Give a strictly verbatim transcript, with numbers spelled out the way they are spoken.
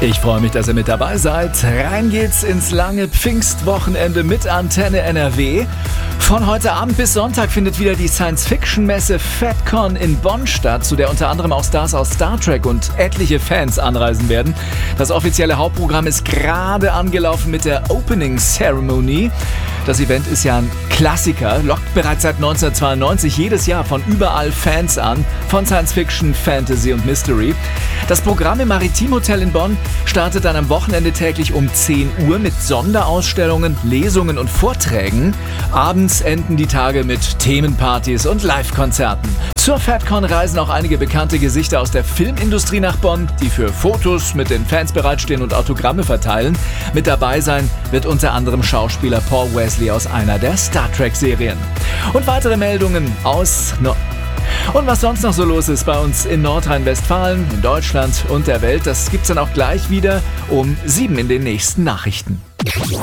Ich freue mich, dass ihr mit dabei seid. Rein geht's ins lange Pfingstwochenende mit Antenne N R W. Von heute Abend bis Sonntag findet wieder die Science-Fiction-Messe FatCon in Bonn statt, zu der unter anderem auch Stars aus Star Trek und etliche Fans anreisen werden. Das offizielle Hauptprogramm ist gerade angelaufen mit der Opening Ceremony. Das Event ist ja ein Klassiker, lockt bereits seit neunzehnhundertzweiundneunzig jedes Jahr von überall Fans an, von Science-Fiction, Fantasy und Mystery. Das Programm im Maritim Hotel in Bonn startet dann am Wochenende täglich um zehn Uhr mit Sonderausstellungen, Lesungen und Vorträgen. Abends enden die Tage mit Themenpartys und Live-Konzerten. Zur FatCon reisen auch einige bekannte Gesichter aus der Filmindustrie nach Bonn, die für Fotos mit den Fans bereitstehen und Autogramme verteilen. Mit dabei sein wird unter anderem Schauspieler Paul Wesley aus einer der Star Trek-Serien. Und weitere Meldungen aus Nord- Und was sonst noch so los ist bei uns in Nordrhein-Westfalen, in Deutschland und der Welt, das gibt's dann auch gleich wieder um sieben in den nächsten Nachrichten.